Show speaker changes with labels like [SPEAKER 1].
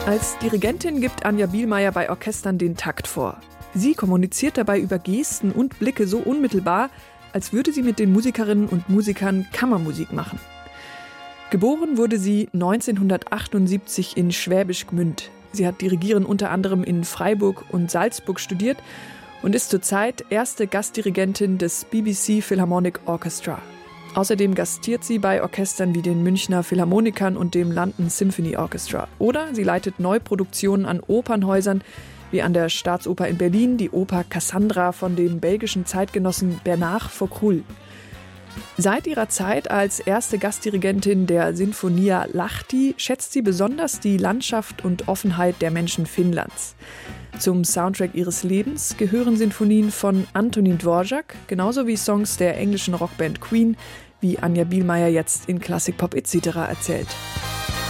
[SPEAKER 1] Als Dirigentin gibt Anja Bielmeier bei Orchestern den Takt vor. Sie kommuniziert dabei über Gesten und Blicke so unmittelbar, als würde sie mit den Musikerinnen und Musikern Kammermusik machen. Geboren wurde sie 1978 in Schwäbisch Gmünd. Sie hat Dirigieren unter anderem in Freiburg und Salzburg studiert und ist zurzeit erste Gastdirigentin des BBC Philharmonic Orchestra. Außerdem gastiert sie bei Orchestern wie den Münchner Philharmonikern und dem London Symphony Orchestra. Oder sie leitet Neuproduktionen an Opernhäusern, wie an der Staatsoper in Berlin die Oper Cassandra von dem belgischen Zeitgenossen Bernard Foccroulle. Seit ihrer Zeit als erste Gastdirigentin der Sinfonia Lahti schätzt sie besonders die Landschaft und Offenheit der Menschen Finnlands. Zum Soundtrack ihres Lebens gehören Sinfonien von Antonín Dvořák, genauso wie Songs der englischen Rockband Queen, wie Anja Bielmeier jetzt in Classic Pop etc. erzählt.